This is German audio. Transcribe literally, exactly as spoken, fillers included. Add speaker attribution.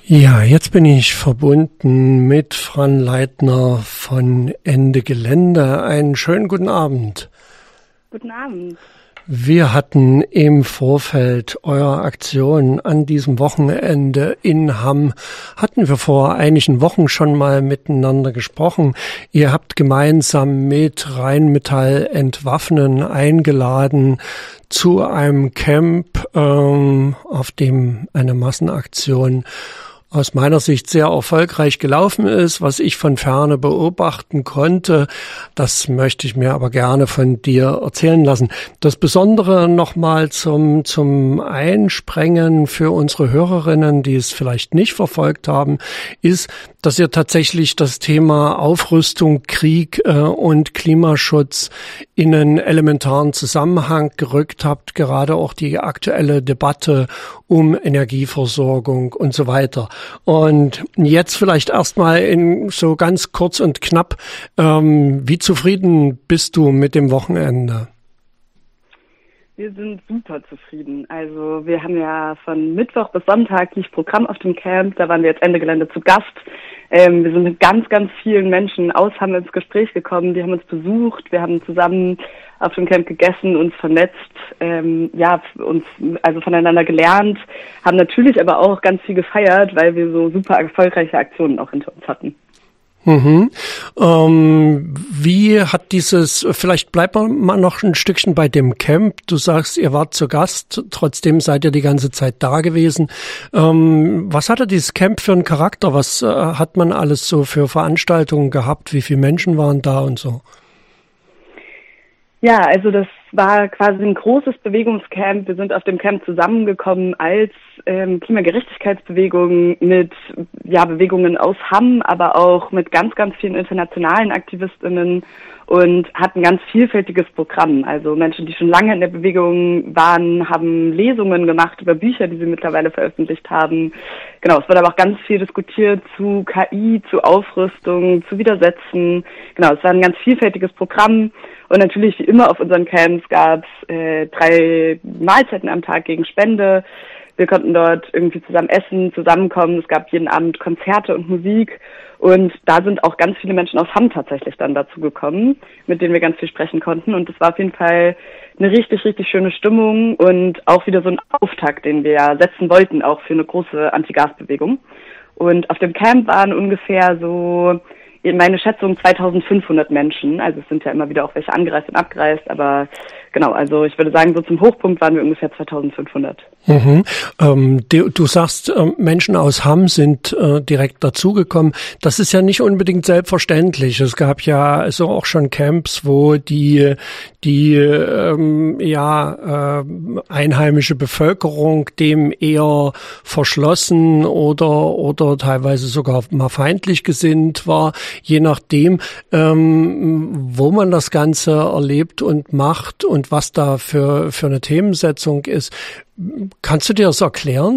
Speaker 1: Ja, jetzt bin ich verbunden mit Fran Leitner von Ende Gelände. Einen schönen guten Abend.
Speaker 2: Guten Abend.
Speaker 1: Wir hatten im Vorfeld eurer Aktion an diesem Wochenende in Hamm, hatten wir vor einigen Wochen schon mal miteinander gesprochen. Ihr habt gemeinsam mit Rheinmetall Entwaffnen eingeladen zu einem Camp, ähm, auf dem eine Massenaktion aus meiner Sicht sehr erfolgreich gelaufen ist, was ich von Ferne beobachten konnte. Das möchte ich mir aber gerne von dir erzählen lassen. Das Besondere nochmal zum, zum Einsprengen für unsere Hörerinnen, die es vielleicht nicht verfolgt haben, ist, dass ihr tatsächlich das Thema Aufrüstung, Krieg äh, und Klimaschutz in einen elementaren Zusammenhang gerückt habt, gerade auch die aktuelle Debatte um Energieversorgung und so weiter. Und jetzt vielleicht erstmal in so ganz kurz und knapp, ähm, wie zufrieden bist du mit dem Wochenende?
Speaker 2: Wir sind super zufrieden. Also wir haben ja von Mittwoch bis Sonntag lief Programm auf dem Camp, da waren wir jetzt Ende Gelände zu Gast. Ähm, wir sind mit ganz, ganz vielen Menschen aus Hamm ins Gespräch gekommen, die haben uns besucht, wir haben zusammen auf dem Camp gegessen, uns vernetzt, ähm, ja, uns also voneinander gelernt, haben natürlich aber auch ganz viel gefeiert, weil wir so super erfolgreiche Aktionen auch hinter uns hatten.
Speaker 1: Mhm. Ähm, wie hat dieses, vielleicht bleibt man mal noch ein Stückchen bei dem Camp. Du sagst, ihr wart zu Gast, trotzdem seid ihr die ganze Zeit da gewesen. Ähm, was hatte dieses Camp für einen Charakter? Was äh, hat man alles so für Veranstaltungen gehabt? Wie viele Menschen waren da und so?
Speaker 2: Ja, also das war quasi ein großes Bewegungscamp. Wir sind auf dem Camp zusammengekommen als ähm, Klimagerechtigkeitsbewegung mit ja Bewegungen aus Hamm, aber auch mit ganz, ganz vielen internationalen AktivistInnen und hatten ein ganz vielfältiges Programm. Also Menschen, die schon lange in der Bewegung waren, haben Lesungen gemacht über Bücher, die sie mittlerweile veröffentlicht haben. Genau, es wurde aber auch ganz viel diskutiert zu K I, zu Aufrüstung, zu Widersetzen. Genau, es war ein ganz vielfältiges Programm. Und natürlich, wie immer auf unseren Camps, gab es äh, drei Mahlzeiten am Tag gegen Spende. Wir konnten dort irgendwie zusammen essen, zusammenkommen. Es gab jeden Abend Konzerte und Musik. Und da sind auch ganz viele Menschen aus Hamm tatsächlich dann dazu gekommen, mit denen wir ganz viel sprechen konnten. Und es war auf jeden Fall eine richtig, richtig schöne Stimmung und auch wieder so ein Auftakt, den wir ja setzen wollten, auch für eine große Anti-Gas-Bewegung. Und auf dem Camp waren ungefähr so, meine Schätzung, zweitausendfünfhundert Menschen. Also es sind ja immer wieder auch welche angereist und abgereist, aber genau, also ich würde sagen, so zum Hochpunkt waren wir ungefähr zweitausendfünfhundert.
Speaker 1: Mhm. Ähm, du, du sagst, äh, Menschen aus Hamm sind äh, direkt dazugekommen. Das ist ja nicht unbedingt selbstverständlich. Es gab ja also auch schon Camps, wo die die ähm, ja äh, einheimische Bevölkerung dem eher verschlossen oder oder teilweise sogar mal feindlich gesinnt war, je nachdem, ähm, wo man das Ganze erlebt und macht und was da für für eine Themensetzung ist. Kannst du dir das erklären,